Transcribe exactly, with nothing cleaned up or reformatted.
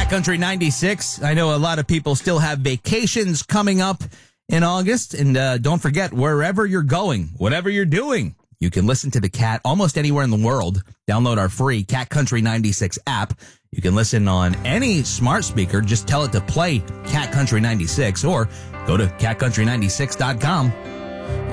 Cat Country ninety-six. I know a lot of people still have vacations coming up in August. And uh, don't forget, wherever you're going, whatever you're doing, you can listen to the Cat almost anywhere in the world. Download our free Cat Country ninety-six app. You can listen on any smart speaker. Just tell it to play Cat Country ninety-six or go to cat country ninety-six dot com.